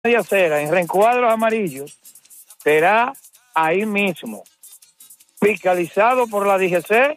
de acera, en reencuadros amarillos, será ahí mismo, fiscalizado por la DGC,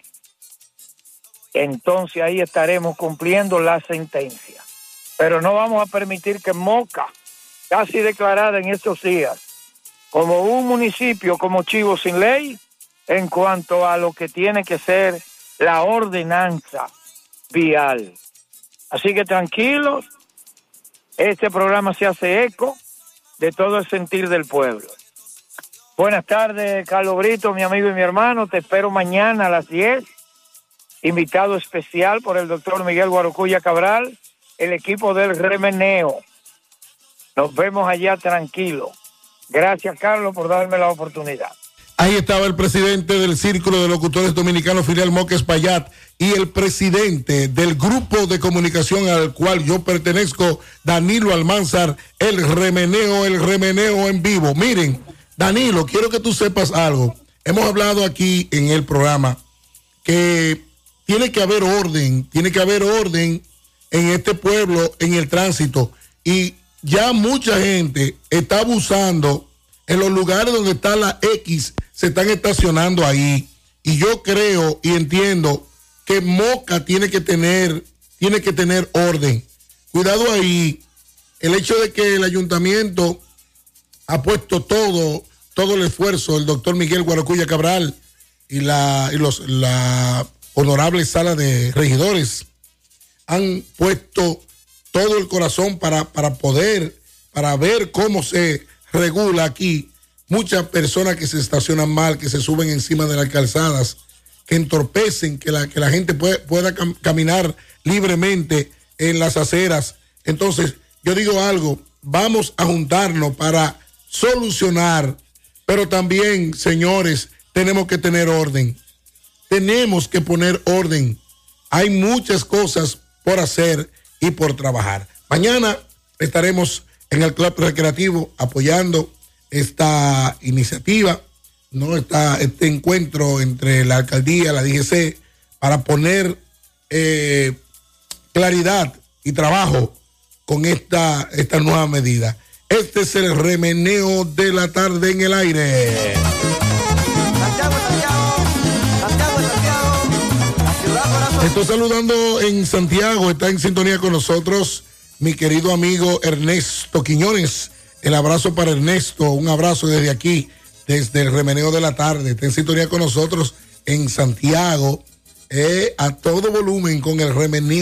entonces ahí estaremos cumpliendo la sentencia. Pero no vamos a permitir que Moca, casi declarada en estos días como un municipio como chivo sin ley, en cuanto a lo que tiene que ser la ordenanza vial. Así que tranquilos, este programa se hace eco de todo el sentir del pueblo. Buenas tardes, Carlos Brito, mi amigo y mi hermano. Te espero mañana a las 10. Invitado especial por el doctor Miguel Guarocuya Cabral, el equipo del Remeneo. Nos vemos allá tranquilo. Gracias, Carlos, por darme la oportunidad. Ahí estaba el presidente del Círculo de Locutores Dominicanos, Filial Moca Espaillat, y el presidente del grupo de comunicación al cual yo pertenezco, Danilo Almanzar, el Remeneo en vivo. Miren, Danilo, quiero que tú sepas algo. Hemos hablado aquí en el programa que tiene que haber orden en este pueblo, en el tránsito, y ya mucha gente está abusando en los lugares donde está la X, se están estacionando ahí, y yo creo y entiendo que Moca tiene que tener orden. Cuidado ahí, el hecho de que el ayuntamiento ha puesto todo el esfuerzo, el doctor Miguel Guarocuya Cabral y la honorable sala de regidores han puesto todo el corazón para ver cómo se regula aquí. Muchas personas que se estacionan mal, que se suben encima de las calzadas, que entorpecen que la gente pueda caminar libremente en las aceras. Entonces, yo digo algo, vamos a juntarnos para solucionar, pero también, señores, tenemos que tener orden. Tenemos que poner orden. Hay muchas cosas por hacer y por trabajar. Mañana estaremos en el Club Recreativo apoyando esta iniciativa, ¿no? Este encuentro entre la alcaldía, la DGC, para poner claridad y trabajo con esta nueva medida. Este es el Remeneo de la tarde en el aire. Estoy saludando en Santiago, está en sintonía con nosotros mi querido amigo Ernesto Quiñones. El abrazo para Ernesto, un abrazo desde aquí, desde el Remeneo de la tarde. Está en sintonía con nosotros en Santiago, a todo volumen con el Remeneo.